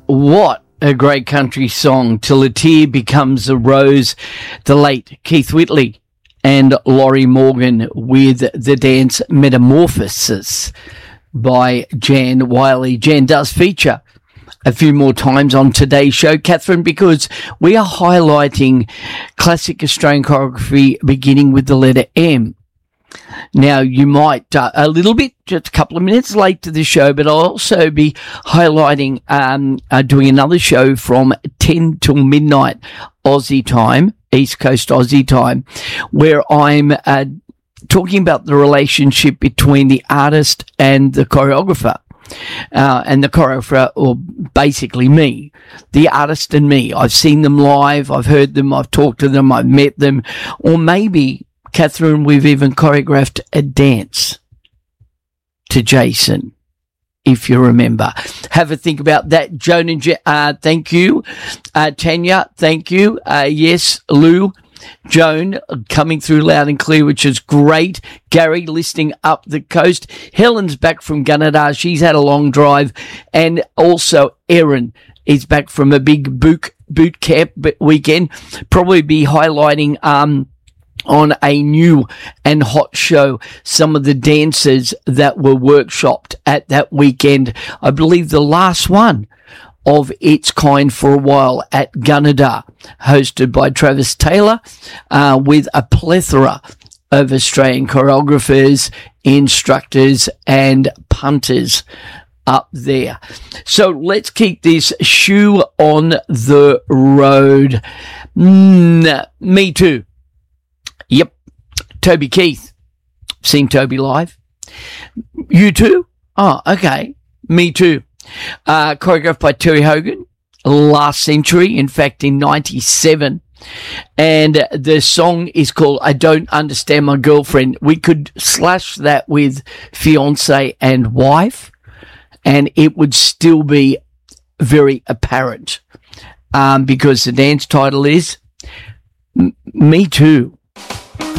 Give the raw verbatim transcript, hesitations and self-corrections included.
What a great country song, Till a Tear Becomes a Rose. The late Keith Whitley and Laurie Morgan with the dance Metamorphosis by Jan Wiley. Jan does feature a few more times on today's show, Catherine, because we are highlighting classic Australian choreography beginning with the letter M. Now, you might, uh, a little bit, just a couple of minutes late to the show, but I'll also be highlighting, um, uh, doing another show from ten till midnight Aussie time, East Coast Aussie time, where I'm uh, talking about the relationship between the artist and the choreographer. Uh, and the choreographer, or basically me, the artist and me. I've seen them live, I've heard them, I've talked to them, I've met them, or maybe, Catherine, we've even choreographed a dance to Jason, if you remember. Have a think about that. Joan and Je- uh, thank you. Uh, Tanya, thank you. Uh, yes, Lou, Joan, coming through loud and clear, which is great. Gary, listening up the coast. Helen's back from Gunnedah. She's had a long drive. And also Erin is back from a big boot, boot camp weekend. Probably be highlighting, um, on a new and hot show, some of the dancers that were workshopped at that weekend. I believe the last one of its kind for a while at Gunnedah, hosted by Travis Taylor, uh, with a plethora of Australian choreographers, instructors, and punters up there. So let's keep this shoe on the road. Mm, me too. Yep. Toby Keith. Seen Toby live. You too? Oh, okay. Me too. Uh, choreographed by Terry Hogan last century, in fact, in ninety-seven. And the song is called I Don't Understand My Girlfriend. We could slash that with fiance and wife, and it would still be very apparent, um, because the dance title is M- Me Too.